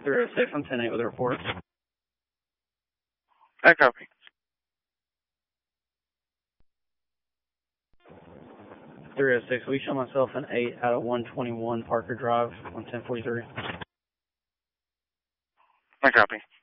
306 on 10-8 with a report. I copy. 306, will you show myself an 8 out of 121 Parker Drive on 1043? I copy.